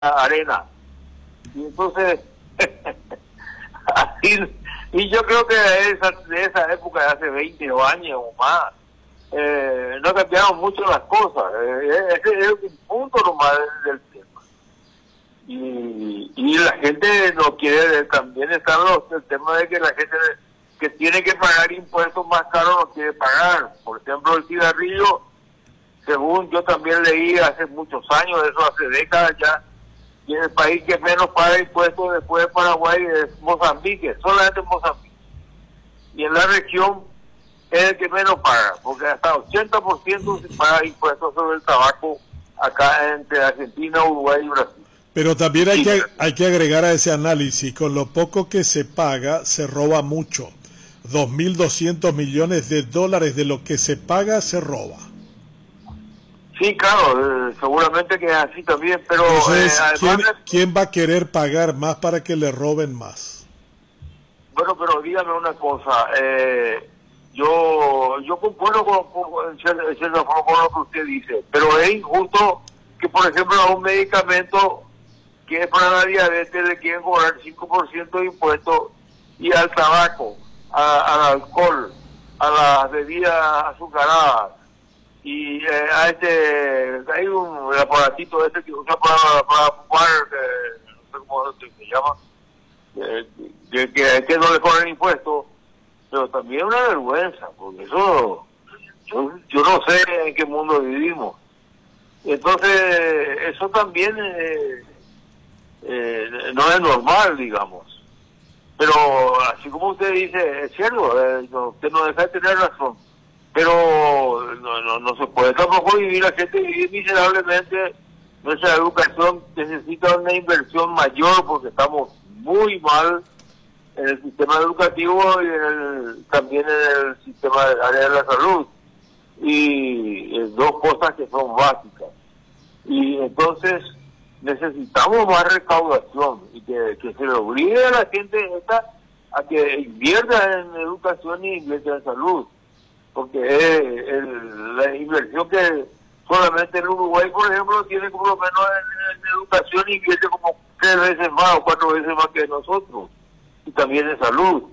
arena. Y entonces, así, y yo creo que de esa época, de hace 20 años o más, no cambiaron mucho las cosas. Ese es un punto nomás del tema. Y la gente no quiere, también está el tema de que la gente que tiene que pagar impuestos más caros no quiere pagar. Por ejemplo, el cigarrillo, según yo también leí hace muchos años, eso hace décadas ya, y el país que menos paga impuestos después de Paraguay es Mozambique, solamente Mozambique. Y en la región es el que menos paga, porque hasta 80% se paga impuestos sobre el tabaco acá entre Argentina, Uruguay y Brasil. Pero también hay que agregar a ese análisis, con lo poco que se paga, se roba mucho. 2.200 millones de dólares de lo que se paga se roba. Sí, claro, seguramente que es así también, pero... Entonces, ¿quién va a querer pagar más para que le roben más? Bueno, pero dígame una cosa, yo concuerdo en cierta forma con lo que usted dice, pero es injusto que, por ejemplo, a un medicamento que es para la diabetes le quieren cobrar 5% de impuestos, y al tabaco, al alcohol, a las bebidas azucaradas, y hay un aparatito ese que usa para fumar, no sé cómo se llama, que no le ponen impuestos, pero también una vergüenza, porque eso, yo no sé en qué mundo vivimos. Entonces, eso también no es normal, digamos. Pero, así como usted dice, es cierto, usted no deja de tener razón. Pero no se puede tampoco vivir, la gente vive miserablemente. Nuestra educación necesita una inversión mayor porque estamos muy mal en el sistema educativo y también en el sistema del área de la salud. Y dos cosas que son básicas. Y entonces necesitamos más recaudación y que se le obligue a la gente a que invierta en educación y invierta en salud. Porque la inversión que solamente en Uruguay, por ejemplo, tiene por lo menos en educación, invierte como 3 veces más o 4 veces más que nosotros, y también en salud.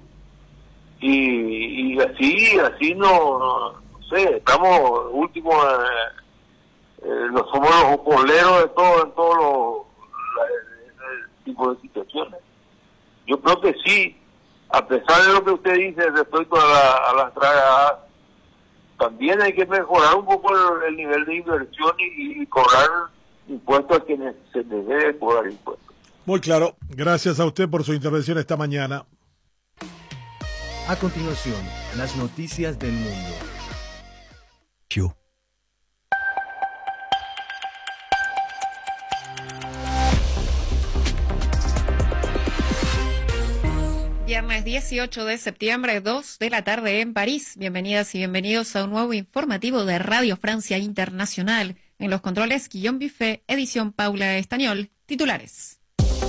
Y así no sé, estamos últimos, somos los boleros de todo, en todos ese tipo de situaciones. Yo creo que sí, a pesar de lo que usted dice respecto a las tragas, también hay que mejorar un poco el nivel de inversión y cobrar impuestos a quienes se les debe cobrar impuestos. Muy claro. Gracias a usted por su intervención esta mañana. A continuación, las noticias del mundo. Viernes 18 de septiembre, 2 de la tarde en París. Bienvenidas y bienvenidos a un nuevo informativo de Radio Francia Internacional. En los controles, Guillaume Buffet, edición Paula Estañol. Titulares.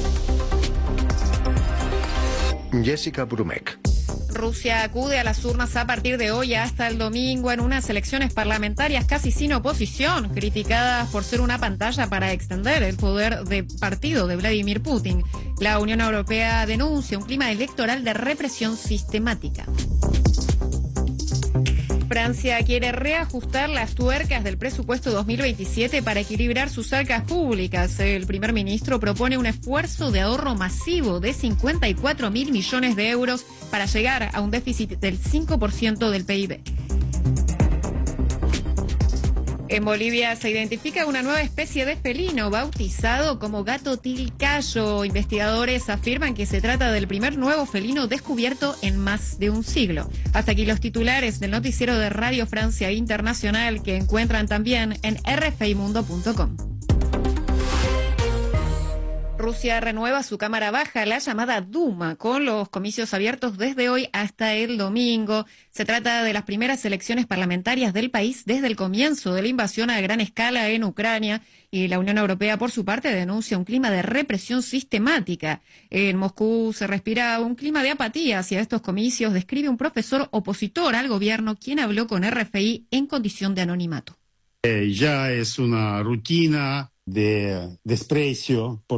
Jessica Brumek. Rusia acude a las urnas a partir de hoy hasta el domingo en unas elecciones parlamentarias casi sin oposición, criticadas por ser una pantalla para extender el poder de partido de Vladimir Putin. La Unión Europea denuncia un clima electoral de represión sistemática. Francia quiere reajustar las tuercas del presupuesto 2027 para equilibrar sus arcas públicas. El primer ministro propone un esfuerzo de ahorro masivo de 54.000 millones de euros para llegar a un déficit del 5% del PIB. En Bolivia se identifica una nueva especie de felino bautizado como gato tilcayo. Investigadores afirman que se trata del primer nuevo felino descubierto en más de un siglo. Hasta aquí los titulares del noticiero de Radio Francia Internacional, que encuentran también en rfimundo.com. Rusia renueva su cámara baja, la llamada Duma, con los comicios abiertos desde hoy hasta el domingo. Se trata de las primeras elecciones parlamentarias del país desde el comienzo de la invasión a gran escala en Ucrania, y la Unión Europea, por su parte, denuncia un clima de represión sistemática. En Moscú se respira un clima de apatía hacia estos comicios, describe un profesor opositor al gobierno, quien habló con RFI en condición de anonimato. Ya es una rutina. de desprecio por